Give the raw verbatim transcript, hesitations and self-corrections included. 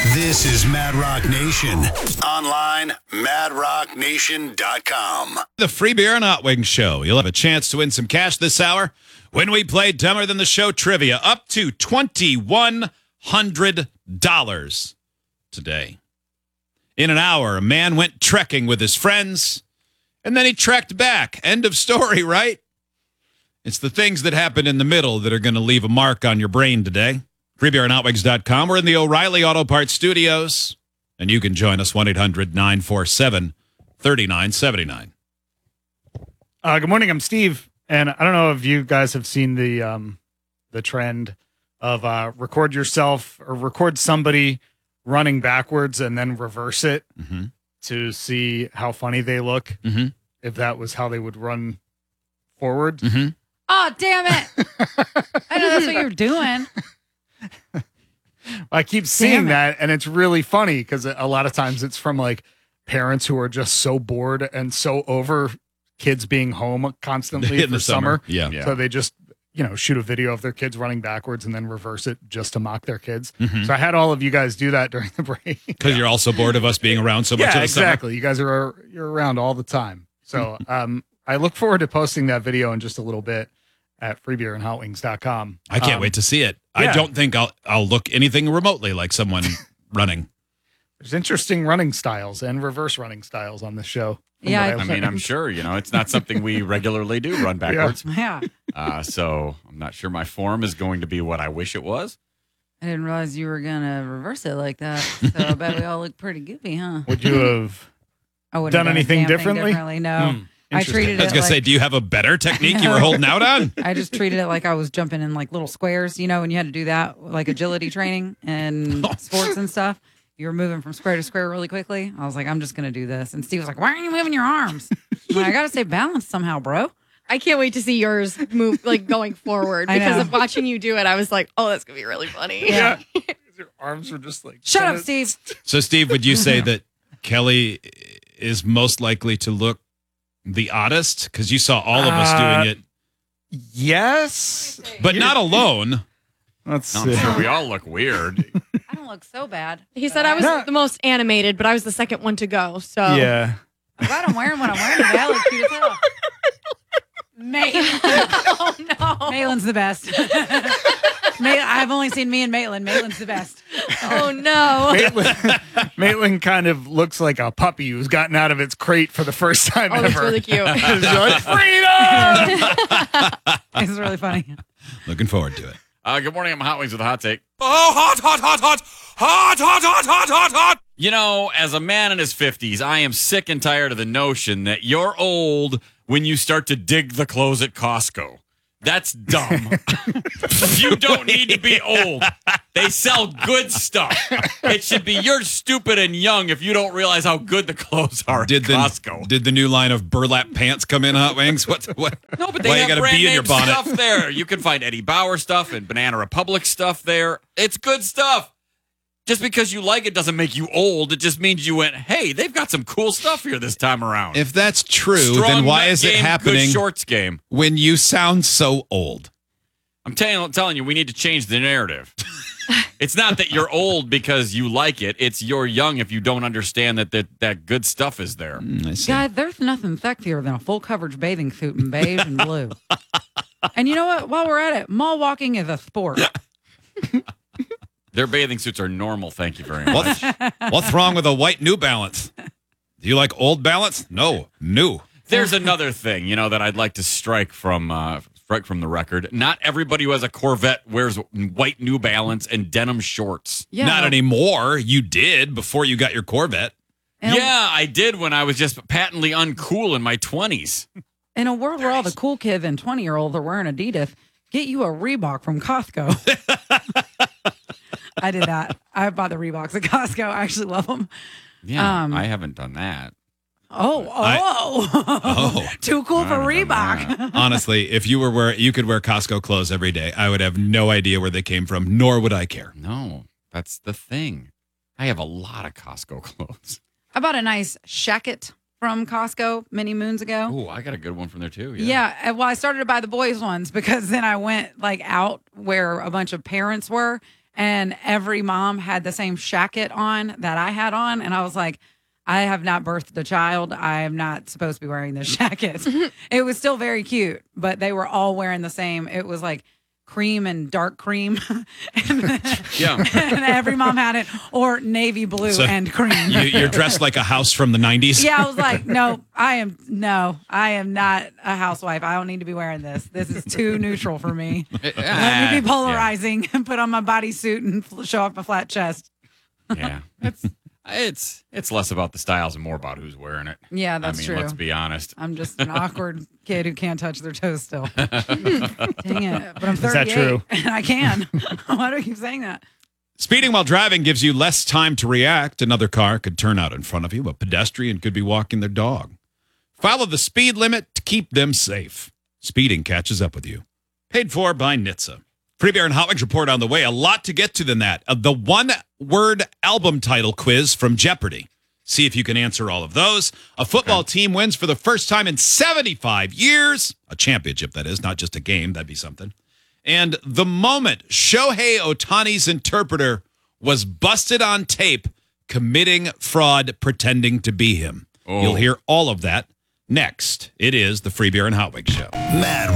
This is Mad Rock Nation. Online, mad rock nation dot com. The Free Beer and Hot Wings Show. You'll have a chance to win some cash this hour when we play Dumber Than the Show trivia. Up to twenty-one hundred dollars today. In an hour, a man went trekking with his friends, and then he trekked back. End of story, right? It's the things that happen in the middle that are going to leave a mark on your brain today. free beer and hot wings dot com. We're in the O'Reilly Auto Parts Studios, and you can join us one eight hundred nine four seven three nine seven nine. Uh, good morning. I'm Steve, and I don't know if you guys have seen the um, the trend of uh, record yourself or record somebody running backwards and then reverse it Mm-hmm. to see how funny they look. Mm-hmm. If that was how they would run forward. Mm-hmm. Oh, damn it. I know that's what you're doing. I keep seeing Damn it. that, and it's really funny because a lot of times it's from like parents who are just so bored and so over kids being home constantly In for the summer. summer. Yeah. So they just, you know, shoot a video of their kids running backwards and then reverse it just to mock their kids. Mhm. So I had all of you guys do that during the break. Because you're also bored of us being around so much yeah, of the exactly. You guys are you're around all the time. So um, I look forward to posting that video in just a little bit at free beer and hot wings dot com. summer. I can't Um, wait to see it. I yeah. don't think I'll I'll look anything remotely like someone running. There's interesting running styles and reverse running styles on this show. from Yeah, what I mean, I'm learned. sure, you know, it's not something we regularly do, run backwards. Yeah. Uh, so I'm not sure my form is going to be what I wish it was. I didn't realize you were going to reverse it like that. So I bet we all look pretty goofy, huh? Would you have I wouldn't done have a anything damn thing differently? differently? No. Hmm, I interesting. treated I was it going to like, say, do you have a better technique you were holding out on? I just treated it like I was jumping in like little squares, you know, when you had to do that, like agility training and sports and stuff. You were moving from square to square really quickly. I was like, I'm just going to do this. And Steve was like, why aren't you moving your arms? I'm like, I got to stay balanced somehow, bro. I can't wait to see yours move like going forward I because know. of watching you do it. I was like, oh, that's gonna be really funny. Yeah. Your arms were just like Shut up, Steve. So, Steve, would you say that Kelly is most likely to look the oddest? Because you saw all of us Uh, doing it, Yes. but not alone. Let's I'm see. sure we all look weird. I don't look so bad. He said I was No. the most animated, but I was the second one to go. So Yeah. I'm glad I'm wearing what I'm wearing today. I look cute as hell. Maitland. oh no. Maitland's the best. Maitland, I've only seen me and Maitland. Maitland's the best. Oh no. Maitland, Maitland kind of looks like a puppy who's gotten out of its crate for the first time Oh, ever. that's really cute. It's like, freedom! This is really funny. Looking forward to it. Uh, good morning. I'm Hot Wings with a hot take. Oh, hot, hot, hot, hot, hot, hot, hot, hot, hot, hot. You know, as a man in his fifties, I am sick and tired of the notion that you're old when you start to dig the clothes at Costco. That's dumb. You don't need to be old. They sell good stuff. It should be you're stupid and young if you don't realize how good the clothes are Did at the Costco. did the new line of burlap pants come in, Hot Wings? What? What? No, but they Why you have gotta brand be in your name bonnet? stuff there. You can find Eddie Bauer stuff and Banana Republic stuff there. It's good stuff. Just because you like it doesn't make you old. It just means you went, hey, they've got some cool stuff here this time around. If that's true, Strong then why nut is it game, happening Good shorts game. when you sound so old? I'm telling, telling you, we need to change the narrative. It's not that you're old because you like it. It's you're young if you don't understand that that, that good stuff is there. Mm, I see. Guy, there's nothing sexier than a full coverage bathing suit in beige and blue. And you know what? While we're at it, mall walking is a sport. Their bathing suits are normal. Thank you very much. What, what's wrong with a white New Balance? Do you like old Balance? No, new. There's another thing, you know, that I'd like to strike from uh, strike from the record. Not everybody who has a Corvette wears white New Balance and denim shorts. Yeah. Not anymore. You did before you got your Corvette. In a- Yeah, I did when I was just patently uncool in my twenties. In a world where all the cool kids and twenty-year-olds are wearing Adidas, get you a Reebok from Costco. I did that. I bought the Reeboks at Costco. I actually love them. Yeah, Um, I haven't done that. Oh, I- oh. Oh. Too cool for I don't know Reebok. Honestly, if you were wear, you could wear Costco clothes every day, I would have no idea where they came from, nor would I care. No, that's the thing. I have a lot of Costco clothes. I bought a nice shacket from Costco many moons ago. Oh, I got a good one from there too. Yeah. Yeah. and- Well, I started to buy the boys ones because then I went like out where a bunch of parents were and every mom had the same shacket on that I had on. And I was like, I have not birthed a child. I am not supposed to be wearing this jacket. It was still very cute, but they were all wearing the same. It was like cream and dark cream. and, Yeah. and every mom had it, or navy blue So and cream. You, you're dressed like a house from the nineties. Yeah, I was like, no, I am no, I am not a housewife. I don't need to be wearing this. This is too neutral for me. Let me be polarizing and put on my bodysuit and fl- show off my flat chest. Yeah. It's it's it's less about the styles and more about who's wearing it. Yeah, that's I mean, true. let's be honest. I'm just an awkward kid who can't touch their toes still. Dang it. But I'm that thirty-eight true? and I can. Why do I keep saying that? Speeding while driving gives you less time to react. Another car could turn out in front of you. A pedestrian could be walking their dog. Follow the speed limit to keep them safe. Speeding catches up with you. Paid for by N H T S A. Free Bear and Hot Wings report on the way. A lot to get to than that. Uh, the one-word album title quiz from Jeopardy. See if you can answer all of those. A football okay. team wins for the first time in seventy-five years. A championship, that is, not just a game. That'd be something. And the moment Shohei Ohtani's interpreter was busted on tape committing fraud pretending to be him. Oh. You'll hear all of that next. It is the Free Beer and Hot Wings Show. Mad